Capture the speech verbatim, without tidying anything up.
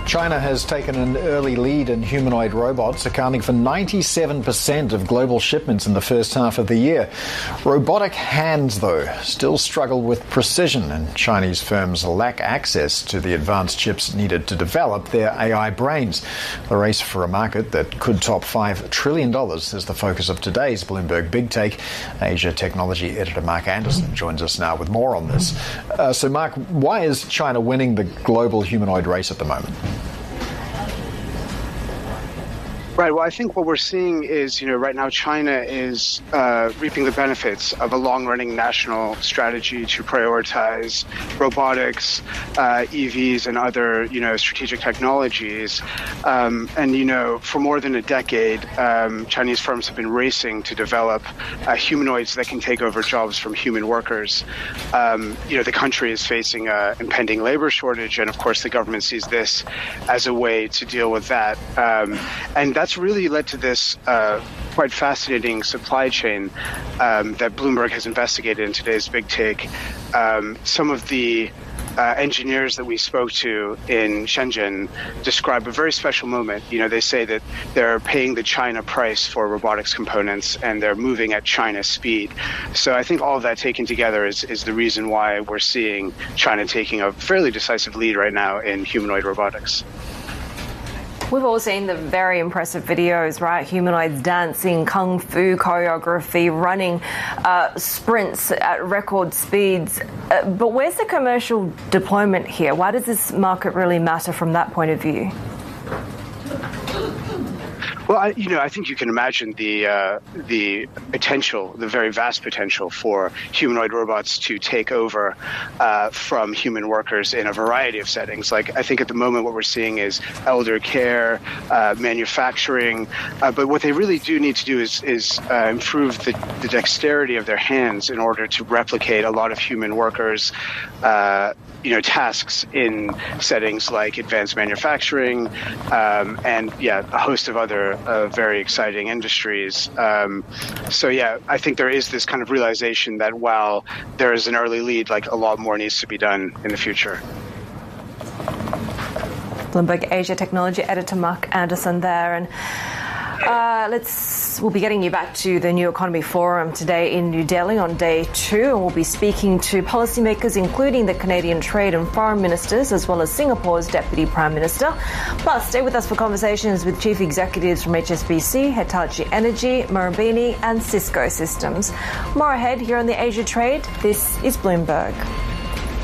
China has taken an early lead in humanoid robots, accounting for ninety-seven percent of global shipments in the first half of the year. Robotic hands, though, still struggle with precision, and Chinese firms lack access to the advanced chips needed to develop their A I brains. The race for a market that could top five trillion dollars is the focus of today's Bloomberg Big Take. Asia technology editor Mark Anderson joins us now with more on this. Uh, so, Mark, why is China winning the global humanoid race at the moment? Right. Well, I think what we're seeing is, you know, right now China is uh, reaping the benefits of a long-running national strategy to prioritize robotics, uh, E Vs, and other, you know, strategic technologies. Um, and, you know, for more than a decade, um, Chinese firms have been racing to develop uh, humanoids that can take over jobs from human workers. Um, you know, the country is facing an impending labor shortage, and, of course, the government sees this as a way to deal with that. Um, and that's That's really led to this uh, quite fascinating supply chain um, that Bloomberg has investigated in today's Big Take. Um, some of the uh, engineers that we spoke to in Shenzhen describe a very special moment. You know, they say that they're paying the China price for robotics components and they're moving at China speed. So I think all of that taken together is, is the reason why we're seeing China taking a fairly decisive lead right now in humanoid robotics. We've all seen the very impressive videos, right? Humanoids dancing, kung fu choreography, running uh, sprints at record speeds. Uh, but where's the commercial deployment here? Why does this market really matter from that point of view? Well, I, you know, I think you can imagine the uh, the potential, the very vast potential for humanoid robots to take over uh, from human workers in a variety of settings. Like, I think at the moment what we're seeing is elder care, uh, manufacturing, uh, but what they really do need to do is, is uh, improve the, the dexterity of their hands in order to replicate a lot of human workers' uh, you know, tasks in settings like advanced manufacturing um, and, yeah, a host of other uh, very exciting industries. Um, so, yeah, I think there is this kind of realization that while there is an early lead, like, a lot more needs to be done in the future. Bloomberg Asia Technology editor Mark Anderson there. And uh, let's we'll be getting you back to the New Economy Forum today in New Delhi on day two, and we'll be speaking to policymakers, including the Canadian Trade and Foreign Ministers, as well as Singapore's Deputy Prime Minister. Plus, stay with us for conversations with chief executives from H S B C, Hitachi Energy, Marubeni, and Cisco Systems. More ahead here on the Asia Trade. This is Bloomberg.